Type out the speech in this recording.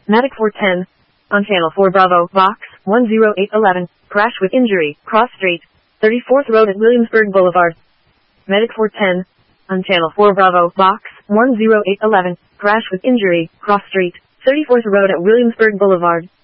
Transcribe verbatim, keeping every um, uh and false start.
Medic four ten. On Channel four Bravo, Box, one zero eight eleven, crash with injury, cross street, thirty-fourth Road at Williamsburg Boulevard. Medic four ten. On Channel four Bravo, Box, one zero eight eleven, crash with injury, cross street, thirty-fourth Road at Williamsburg Boulevard.